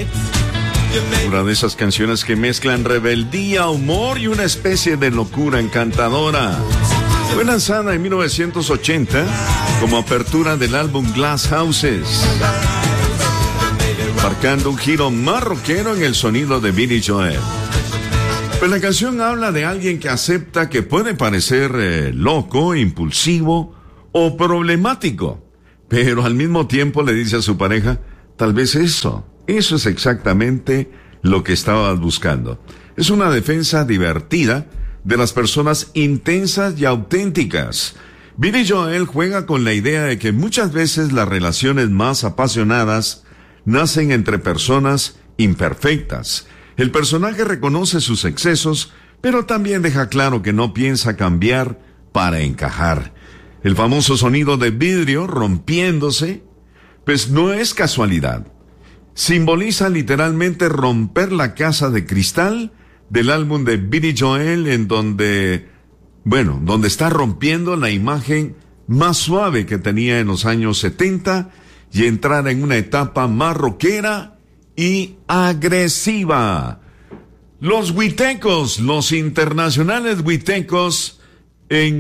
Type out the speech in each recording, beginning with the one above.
Una de esas canciones que mezclan rebeldía, humor y una especie de locura encantadora. Fue lanzada en 1980 como apertura del álbum Glass Houses, marcando un giro más rockero en el sonido de Billy Joel. Pues la canción habla de alguien que acepta que puede parecer loco, impulsivo o problemático, pero al mismo tiempo le dice a su pareja, tal vez eso es exactamente lo que estabas buscando. Es una defensa divertida de las personas intensas y auténticas. Billy Joel juega con la idea de que muchas veces las relaciones más apasionadas nacen entre personas imperfectas. El personaje reconoce sus excesos, pero también deja claro que no piensa cambiar para encajar. El famoso sonido de vidrio rompiéndose, pues no es casualidad. Simboliza literalmente romper la casa de cristal del álbum de Billy Joel, en donde está rompiendo la imagen más suave que tenía en los años 70 y entrar en una etapa más rockera y agresiva. Los huitecos, los internacionales huitecos, en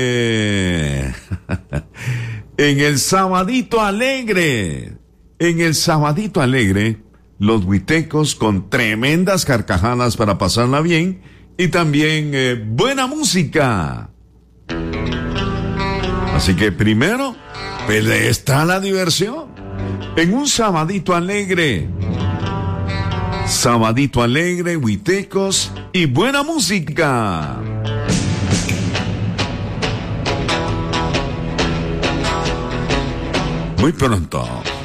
el Sabadito Alegre. En el Sabadito Alegre, los huitecos con tremendas carcajadas para pasarla bien y también buena música. Así que primero, pues está la diversión. En un Sabadito Alegre. Sabadito Alegre, huitecos y buena música. Muy pronto.